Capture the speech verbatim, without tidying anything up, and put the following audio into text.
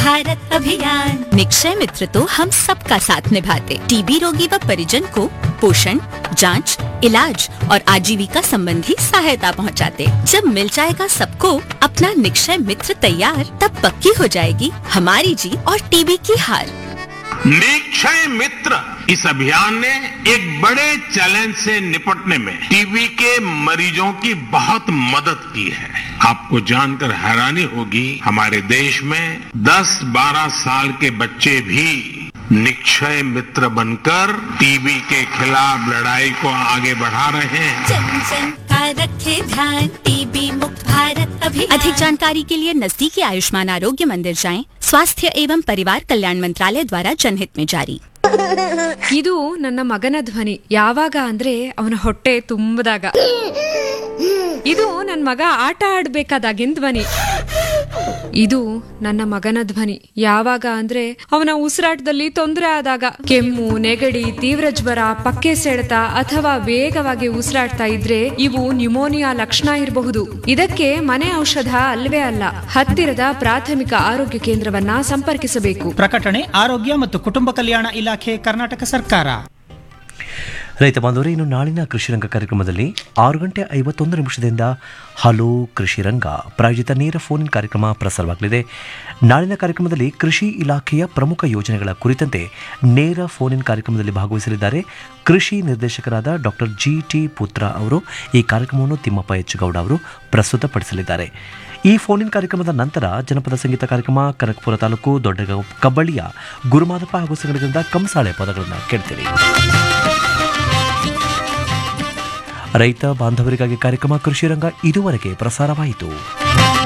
भारत अभियान। निक्षय मित्र तो हम सबका साथ निभाते, टीबी रोगी व परिजन को पोषण, जांच, इलाज और आजीविका संबंधी सहायता पहुंचाते। जब मिल जाएगा सबको अपना निक्षय मित्र तैयार, तब पक्की हो जाएगी हमारी जीत और टीबी की हार। निक्षय मित्र इस अभियान ने एक बड़े चैलेंज से निपटने में टीबी के मरीजों की बहुत मदद की है। आपको जानकर हैरानी होगी, हमारे देश में दस बारह साल के बच्चे भी निक्षय मित्र बनकर टीबी के खिलाफ लड़ाई को आगे बढ़ा रहे हैं। जन जन का रखे ध्यान, टीबी मुक्त भारत अभियान। अधिक जानकारी के लिए नजदीकी आयुष्मान आरोग्य मंदिर जाएं। स्वास्थ्य एवं परिवार कल्याण मंत्रालय द्वारा जनहित में जारी। ಇದು ನನ್ನ ಮಗನ ಧ್ವನಿ. ಯಾವಾಗ ಅಂದ್ರೆ ಅವನ ಹೊಟ್ಟೆ ತುಂಬದಾಗ. ಇದು ನನ್ನ ಮಗ ಆಟ ಆಡ್ಬೇಕಾದಾಗಿನ ಧ್ವನಿ. ಇದು ನನ್ನ ಮಗನ ಧ್ವನಿ. ಯಾವಾಗ ಅಂದ್ರೆ ಅವನ ಉಸಿರಾಟದಲ್ಲಿ ತೊಂದರೆ ಆದಾಗ, ಕೆಮ್ಮು, ನೆಗಡಿ, ತೀವ್ರ ಜ್ವರ, ಪಕ್ಕೆ ಸೆಳೆತ ಅಥವಾ ವೇಗವಾಗಿ ಉಸಿರಾಡ್ತಾ ಇದ್ರೆ ಇವು ನ್ಯೂಮೋನಿಯಾ ಲಕ್ಷಣ ಇರಬಹುದು. ಇದಕ್ಕೆ ಮನೆ ಔಷಧ ಅಲ್ವೇ ಅಲ್ಲ, ಹತ್ತಿರದ ಪ್ರಾಥಮಿಕ ಆರೋಗ್ಯ ಕೇಂದ್ರವನ್ನ ಸಂಪರ್ಕಿಸಬೇಕು. ಪ್ರಕಟಣೆ ಆರೋಗ್ಯ ಮತ್ತು ಕುಟುಂಬ ಕಲ್ಯಾಣ ಇಲಾಖೆ, ಕರ್ನಾಟಕ ಸರ್ಕಾರ. ರೈತ ಬಾಂಧವರೇ, ಇನ್ನು ನಾಳಿನ ಕೃಷಿರಂಗ ಕಾರ್ಯಕ್ರಮದಲ್ಲಿ ಆರು ಗಂಟೆ ಐವತ್ತೊಂದು ನಿಮಿಷದಿಂದ ಹಲೋ ಕೃಷಿರಂಗ ಪ್ರಾಯೋಜಿತ ನೇರ ಫೋನ್ ಇನ್ ಕಾರ್ಯಕ್ರಮ ಪ್ರಸಾರವಾಗಲಿದೆ. ನಾಳಿನ ಕಾರ್ಯಕ್ರಮದಲ್ಲಿ ಕೃಷಿ ಇಲಾಖೆಯ ಪ್ರಮುಖ ಯೋಜನೆಗಳ ಕುರಿತಂತೆ ನೇರ ಫೋನ್ ಇನ್ ಕಾರ್ಯಕ್ರಮದಲ್ಲಿ ಭಾಗವಹಿಸಲಿದ್ದಾರೆ ಕೃಷಿ ನಿರ್ದೇಶಕರಾದ ಡಾಕ್ಟರ್ ಜಿ ಟಿ ಪುತ್ರ ಅವರು. ಈ ಕಾರ್ಯಕ್ರಮವನ್ನು ತಿಮ್ಮಪ್ಪ ಹೆಚ್ಚುಗೌಡ ಅವರು ಪ್ರಸ್ತುತಪಡಿಸಲಿದ್ದಾರೆ. ಈ ಫೋನ್ ಇನ್ ಕಾರ್ಯಕ್ರಮದ ನಂತರ ಜನಪದ ಸಂಗೀತ ಕಾರ್ಯಕ್ರಮ, ಕನಕಪುರ ತಾಲೂಕು ದೊಡ್ಡ ಕಬ್ಬಳ್ಳಿಯ ಗುರುಮಾದಪ್ಪ ಹಾಗೂ ಸಂಘಟನೆಯಿಂದ ಕಂಸಾಳೆ ಪದಗಳನ್ನು ಕೇಳ್ತೀರಿ. ರೈತ ಬಾಂಧವರಿಗಾಗಿ ಕಾರ್ಯಕ್ರಮ ಕೃಷಿರಂಗ ಇದುವರೆಗೆ ಪ್ರಸಾರವಾಯಿತು.